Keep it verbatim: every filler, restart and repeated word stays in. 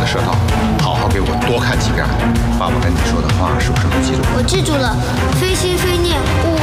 的舌头，好好给我多看几遍。爸爸跟你说的话是不是都记住了？ 我记住了，非心非念，勿